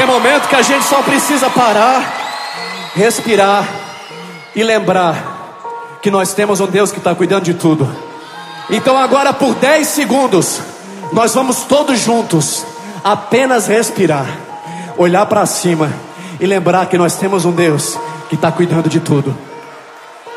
momento que a gente só precisa parar, respirar e lembrar que nós temos um Deus que está cuidando de tudo. Então agora por 10 segundos nós vamos todos juntos apenas respirar, olhar para cima e lembrar que nós temos um Deus que está cuidando de tudo.